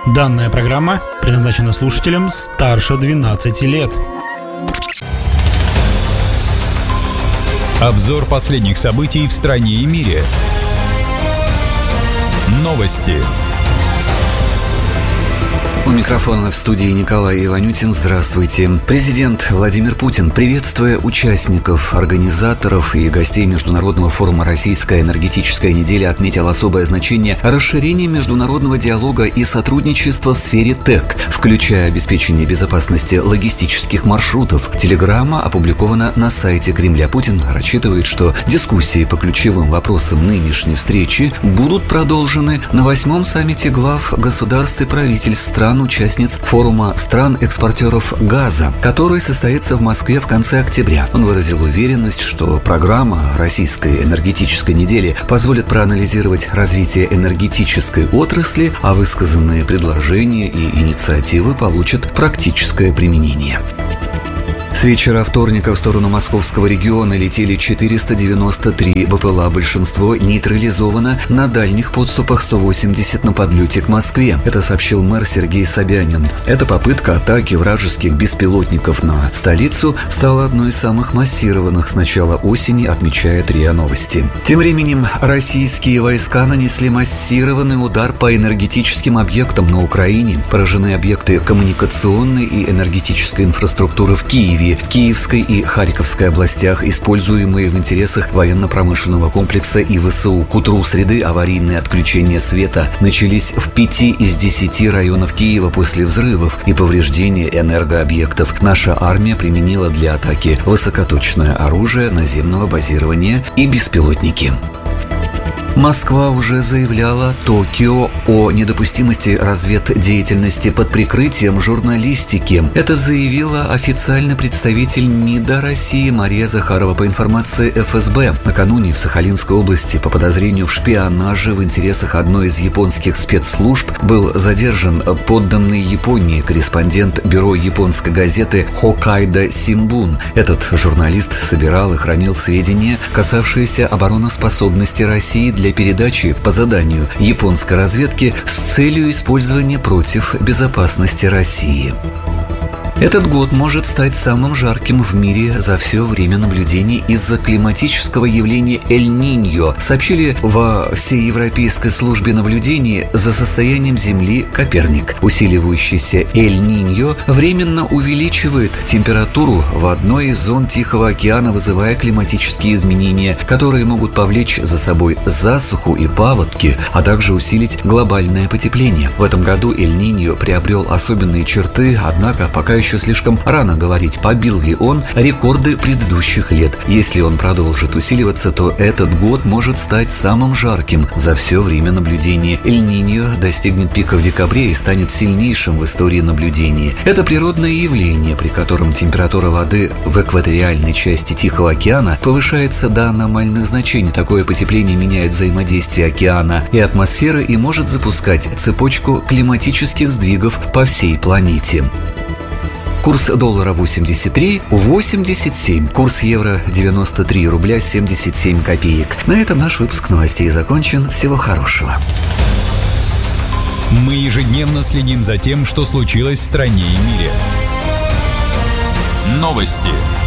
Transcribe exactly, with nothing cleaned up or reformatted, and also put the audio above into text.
Данная программа предназначена слушателям старше двенадцати лет. Обзор последних событий в стране и мире. Новости. У микрофона в студии Николай Иванютин. Здравствуйте. Президент Владимир Путин, приветствуя участников, организаторов и гостей Международного форума «Российская энергетическая неделя», отметил особое значение расширения международного диалога и сотрудничества в сфере ТЭК, включая обеспечение безопасности логистических маршрутов. Телеграмма опубликована на сайте Кремля. Путин рассчитывает, что дискуссии по ключевым вопросам нынешней встречи будут продолжены на восьмом саммите глав государств и правительств стран, участниц форума стран-экспортеров газа, который состоится в Москве в конце октября. Он выразил уверенность, что программа Российской энергетической недели позволит проанализировать развитие энергетической отрасли, а высказанные предложения и инициативы получат практическое применение. С вечера вторника в сторону московского региона летели четыреста девяносто три БПЛА, большинство нейтрализовано на дальних подступах сто восемьдесят на подлете к Москве. Это сообщил мэр Сергей Собянин. Эта попытка атаки вражеских беспилотников на столицу стала одной из самых массированных с начала осени, отмечает РИА Новости. Тем временем российские войска нанесли массированный удар по энергетическим объектам на Украине. Поражены объекты коммуникационной и энергетической инфраструктуры в Киеве, Киевской и Харьковской областях, используемые в интересах военно-промышленного комплекса и ВСУ. К утру среды аварийные отключения света начались в пяти из десяти районов Киева после взрывов и повреждения энергообъектов. Наша армия применила для атаки высокоточное оружие наземного базирования и беспилотники. Москва уже заявляла Токио о недопустимости разведдеятельности под прикрытием журналистики. Это заявила официальный представитель МИДа России Мария Захарова. По информации эф эс бэ, накануне в Сахалинской области по подозрению в шпионаже в интересах одной из японских спецслужб был задержан подданный Японии корреспондент бюро японской газеты «Хоккайдо Симбун». Этот журналист собирал и хранил сведения, касавшиеся обороноспособности России для для передачи по заданию японской разведки с целью использования против безопасности России. Этот год может стать самым жарким в мире за все время наблюдений из-за климатического явления Эль-Ниньо, сообщили во Всеевропейской службе наблюдений за состоянием Земли «Коперник». Усиливающийся Эль-Ниньо временно увеличивает температуру в одной из зон Тихого океана, вызывая климатические изменения, которые могут повлечь за собой засуху и паводки, а также усилить глобальное потепление. В этом году Эль-Ниньо приобрел особенные черты, однако пока еще еще слишком рано говорить, побил ли он рекорды предыдущих лет. Если он продолжит усиливаться, то этот год может стать самым жарким за все время наблюдений. Эль-Ниньо достигнет пика в декабре и станет сильнейшим в истории наблюдений. Это природное явление, при котором температура воды в экваториальной части Тихого океана повышается до аномальных значений. Такое потепление меняет взаимодействие океана и атмосферы и может запускать цепочку климатических сдвигов по всей планете. Курс доллара восемьдесят три восемьдесят семь, курс евро девяносто три рубля семьдесят семь копеек. На этом наш выпуск новостей закончен. Всего хорошего. Мы ежедневно следим за тем, что случилось в стране и мире. Новости.